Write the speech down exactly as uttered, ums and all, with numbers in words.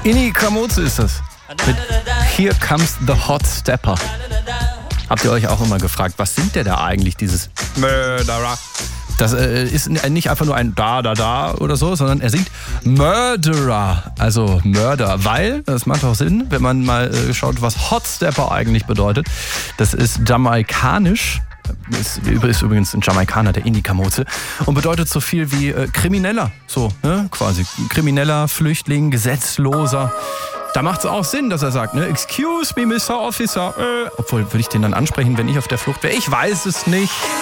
Inni Kamoze ist das. Mit Here Comes the Hot Stepper. Habt ihr euch auch immer gefragt, was singt der da eigentlich, dieses Murderer? Das äh, ist nicht einfach nur ein Da, Da, Da oder so, sondern er singt Murderer, also Mörder, weil, das macht auch Sinn, wenn man mal äh, schaut, was Hot Stepper eigentlich bedeutet. Das ist jamaikanisch, ist, ist übrigens ein Jamaikaner, der Inni Kamoze, und bedeutet so viel wie äh, Krimineller, so, ne, quasi. Krimineller, Flüchtling, Gesetzloser. Da macht es auch Sinn, dass er sagt, ne, excuse me, Mister Officer, äh, obwohl, würde ich den dann ansprechen, wenn ich auf der Flucht wäre? Ich weiß es nicht.